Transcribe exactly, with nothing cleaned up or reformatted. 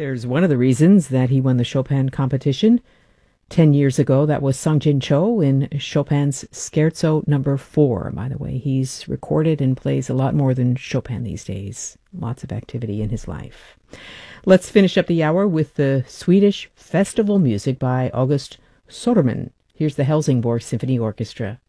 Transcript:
There's one of the reasons that he won the Chopin competition. Ten years ago, that was Sung Jin Cho in Chopin's Scherzo number four. By the way, he's recorded and plays a lot more than Chopin these days. Lots of activity in his life. Let's finish up the hour with the Swedish festival music by August Soderman. Here's the Helsingborg Symphony Orchestra.